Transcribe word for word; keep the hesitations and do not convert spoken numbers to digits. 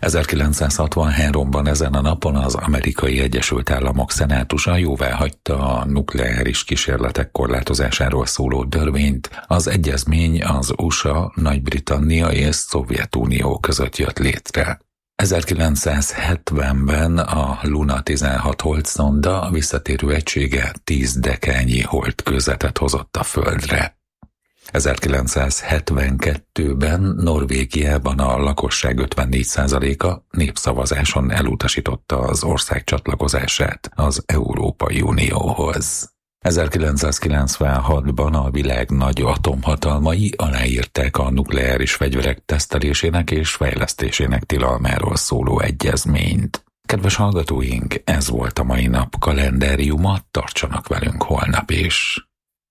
ezerkilencszázhatvanháromban ezen a napon az Amerikai Egyesült Államok szenátusa jóváhagyta a nukleáris kísérletek korlátozásáról szóló törvényt. Az egyezmény az u es á, Nagy-Britannia és Szovjetunió között jött létre. ezerkilencszázhetvenben a Luna tizenhat holdszonda visszatérő egysége tíz dekányi holdkőzetet hozott a Földre. ezerkilencszázhetvenkettőben Norvégiában a lakosság ötvennégy százaléka népszavazáson elutasította az ország csatlakozását az Európai Unióhoz. ezerkilencszázkilencvenhatban a világ nagy atomhatalmai aláírták a nukleáris fegyverek tesztelésének és fejlesztésének tilalmáról szóló egyezményt. Kedves hallgatóink, ez volt a mai nap kalendáriuma, tartsanak velünk holnap is!